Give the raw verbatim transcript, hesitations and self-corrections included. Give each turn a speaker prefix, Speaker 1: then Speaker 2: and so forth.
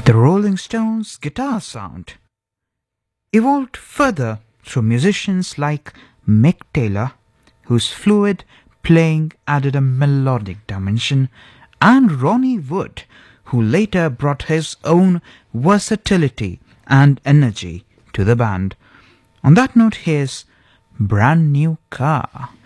Speaker 1: The Rolling Stones' guitar sound evolved further through musicians like Mick Taylor, whose fluid playing added a melodic dimension, and Ronnie Wood, who later brought his own versatility and energy to the band. On that note, here's Brand New Car.